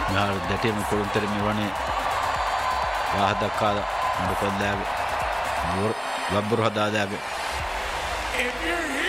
මෙහාර දැටියම කොළුන්තර මෙවනේ ವಾಹ ದಕ್ಕಾದ ನಡ್ಕೊಂಡಾಗ ಲಬ್ಬರು ಹದಾದಾಗ If you're here